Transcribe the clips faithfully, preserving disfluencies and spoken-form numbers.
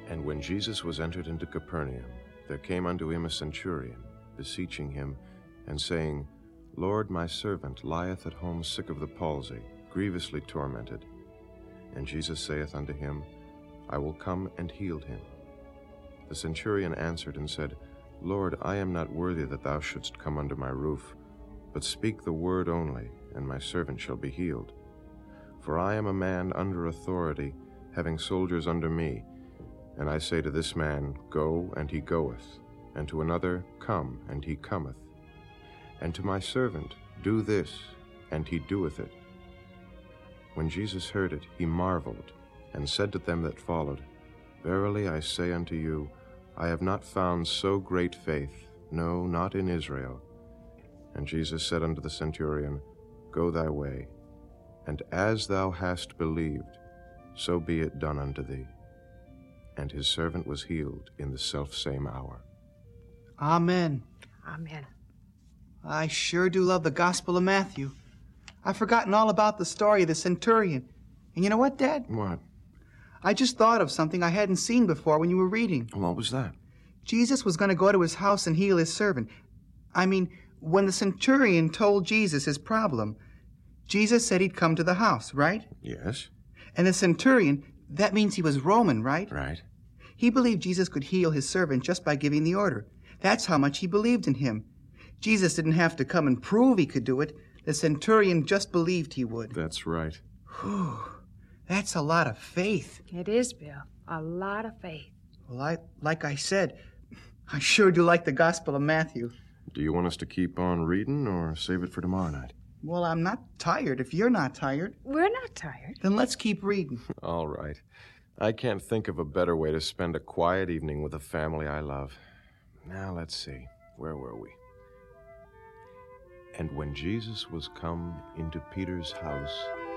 And when Jesus was entered into Capernaum, there came unto him a centurion, beseeching him, and saying, Lord, my servant lieth at home sick of the palsy, grievously tormented. And Jesus saith unto him, I will come and heal him. The centurion answered and said, Lord, I am not worthy that thou shouldst come under my roof, but speak the word only, and my servant shall be healed. For I am a man under authority, having soldiers under me. And I say to this man, Go, and he goeth, and to another, Come, and he cometh. And to my servant, Do this, and he doeth it. When Jesus heard it, he marveled, and said to them that followed, Verily I say unto you, I have not found so great faith, no, not in Israel. And Jesus said unto the centurion, Go thy way, and as thou hast believed, so be it done unto thee. And his servant was healed in the selfsame hour. Amen. Amen. I sure do love the Gospel of Matthew. I've forgotten all about the story of the centurion. And you know what, Dad? What? I just thought of something I hadn't seen before when you were reading. What was that? Jesus was going to go to his house and heal his servant. I mean, when the centurion told Jesus his problem, Jesus said he'd come to the house, right? Yes. And the centurion, that means he was Roman, right? Right. He believed Jesus could heal his servant just by giving the order. That's how much he believed in him. Jesus didn't have to come and prove he could do it. The centurion just believed he would. That's right. Whew. That's a lot of faith. It is, Bill. A lot of faith. Well, I, like I said, I sure do like the Gospel of Matthew. Do you want us to keep on reading or save it for tomorrow night? Well, I'm not tired if you're not tired. We're not tired. Then let's keep reading. All right. I can't think of a better way to spend a quiet evening with the family I love. Now, let's see. Where were we? And when Jesus was come into Peter's house,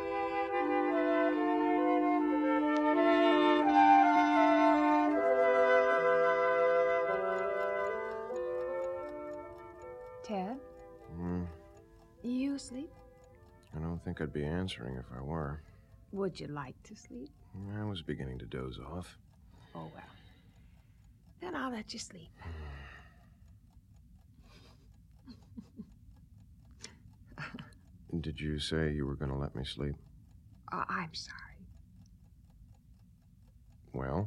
Ted? Hmm, You asleep? I don't think I'd be answering if I were. Would you like to sleep? I was beginning to doze off. Oh, well. Then I'll let you sleep. Did you say you were going to let me sleep? Uh, I'm sorry. Well?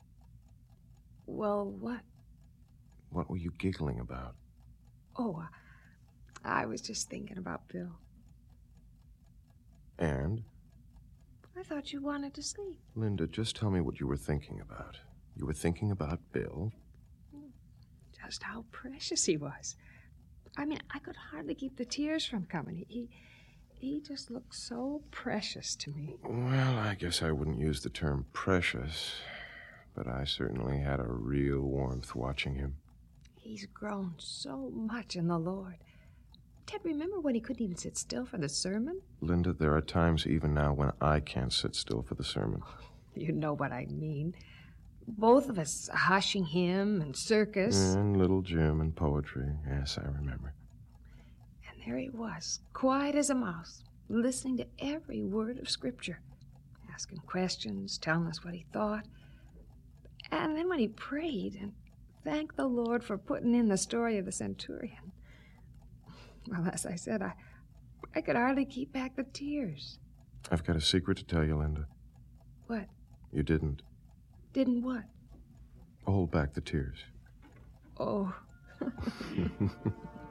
Well, what? What were you giggling about? Oh, uh, I was just thinking about Bill. And? I thought you wanted to sleep. Linda, just tell me what you were thinking about. You were thinking about Bill? Just how precious he was. I mean, I could hardly keep the tears from coming. He, he just looked so precious to me. Well, I guess I wouldn't use the term precious, but I certainly had a real warmth watching him. He's grown so much in the Lord. Ted, remember when he couldn't even sit still for the sermon? Linda, there are times even now when I can't sit still for the sermon. You know what I mean. Both of us hushing him and circus. And little Jim and poetry. Yes, I remember. And there he was, quiet as a mouse, listening to every word of Scripture, asking questions, telling us what he thought. And then when he prayed and thanked the Lord for putting in the story of the centurion, well, as I said, I, I could hardly keep back the tears. I've got a secret to tell you, Linda. What? You didn't. Didn't what? Hold back the tears. Oh.